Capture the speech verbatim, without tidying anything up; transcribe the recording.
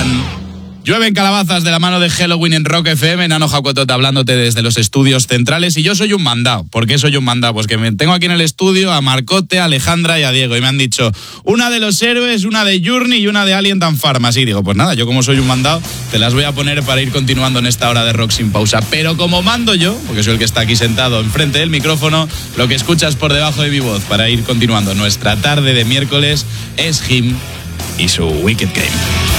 Alan. Llueven calabazas de la mano de Halloween en Rock F M, Nano Jacotota hablándote desde los estudios centrales, y yo soy un mandado. ¿Por qué soy un mandado? Pues que me tengo aquí en el estudio a Marcote, a Alejandra y a Diego, y me han dicho una de Los Héroes, una de Journey y una de Alien and Pharmacy. Y digo, pues nada, yo como soy un mandado, te las voy a poner para ir continuando en esta hora de rock sin pausa. Pero como mando yo, porque soy el que está aquí sentado enfrente del micrófono, lo que escuchas por debajo de mi voz para ir continuando nuestra tarde de miércoles es Him y su Wicked Game.